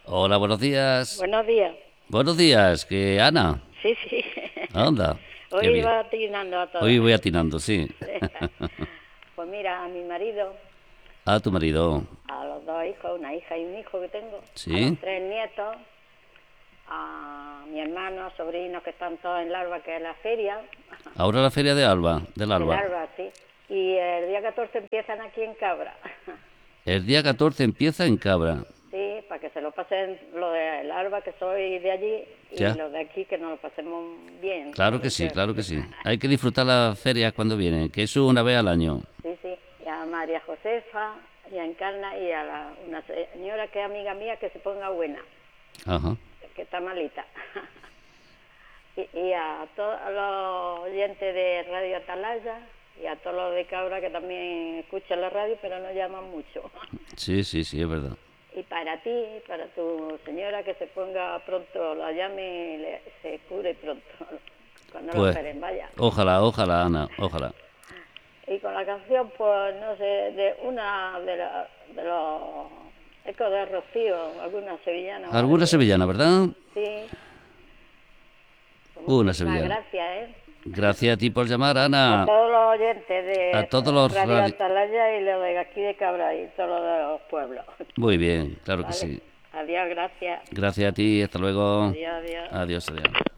Hola, buenos días. Buenos días. Buenos días, que Ana. Sí, sí. Anda, Hoy qué bien. iba atinando a Hoy todas. voy atinando, sí. Pues mira, a mi marido, A tu marido. a los dos hijos, una hija y un hijo que tengo, a los Sí. tres nietos, a mi hermano, sobrinos que están todos en Larva, que es la feria, Ahora la feria de Alba, del en Alba. Larva, sí. Y el día 14 empiezan aquí en Cabra. El día 14 empieza en Cabra. Sí, para que se lo pasen lo de Larva, que soy de allí, y Ya. los de aquí, que nos lo pasemos bien, Claro con que sí, ilusión. claro que sí. Hay que disfrutar las ferias cuando vienen, que eso una vez al año. Sí, sí, y a María Josefa, y a Encarna, y a una señora que es amiga mía que se ponga buena, Ajá. que está malita. Y a todos los oyentes de Radio Atalaya, y a todos los de Cabra que también escuchan la radio, pero no llaman mucho. Sí, sí, sí, es verdad. Y para ti, para tu señora, que se ponga pronto, la llame y se cure pronto, cuando lo Pues, esperen, vaya. ojalá, ojalá, Ana, ojalá. Y con la canción, pues, no sé, de una de los ecos de Rocío, alguna sevillana o Alguna algo. sevillana, ¿verdad? Sí, pues Una muchísimas sevillana. gracias, ¿eh? Gracias a ti por llamar, A Ana. todos los oyentes A de todos los Radio radi... Atalaya y los de aquí de Cabra y todos los de los pueblos. Muy bien, claro que Vale, sí. adiós, gracias. Gracias a ti, hasta luego. Adiós, adiós. Adiós, adiós.